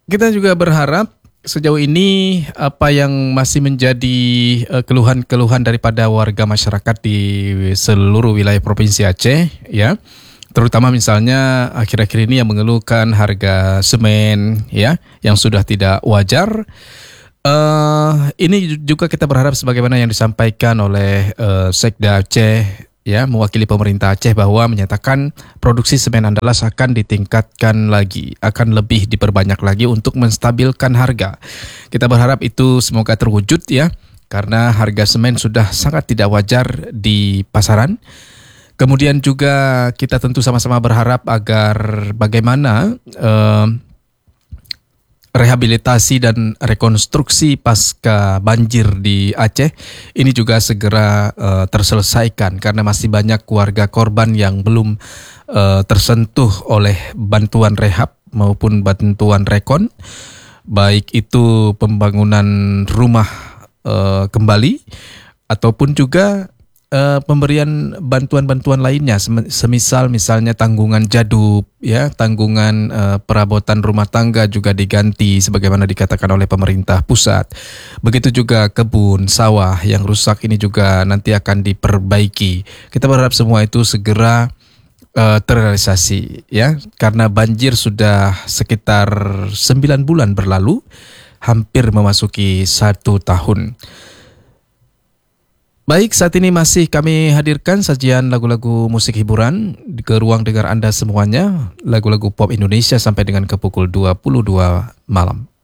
Kita juga berharap sejauh ini apa yang masih menjadi keluhan-keluhan daripada warga masyarakat di seluruh wilayah Provinsi Aceh, ya, terutama misalnya akhir-akhir ini yang mengeluhkan harga semen, ya, yang sudah tidak wajar. Ini juga kita berharap sebagaimana yang disampaikan oleh Sekda Aceh, ya, mewakili pemerintah Aceh, bahwa menyatakan produksi semen Andalas akan ditingkatkan lagi, akan lebih diperbanyak lagi untuk menstabilkan harga. Kita berharap itu semoga terwujud, ya, karena harga semen sudah sangat tidak wajar di pasaran. Kemudian juga kita tentu sama-sama berharap agar bagaimana rehabilitasi dan rekonstruksi pasca banjir di Aceh ini juga segera terselesaikan, karena masih banyak keluarga korban yang belum tersentuh oleh bantuan rehab maupun bantuan rekon, baik itu pembangunan rumah kembali ataupun juga pemberian bantuan-bantuan lainnya, semisal misalnya tanggungan jadub, ya, tanggungan perabotan rumah tangga juga diganti sebagaimana dikatakan oleh pemerintah pusat. Begitu juga kebun sawah yang rusak ini juga nanti akan diperbaiki. Kita berharap semua itu segera terrealisasi, ya, karena banjir sudah sekitar 9 bulan berlalu, hampir memasuki 1 tahun. Baik, saat ini masih kami hadirkan sajian lagu-lagu musik hiburan ke ruang dengar Anda semuanya, lagu-lagu pop Indonesia sampai dengan ke pukul 22 malam.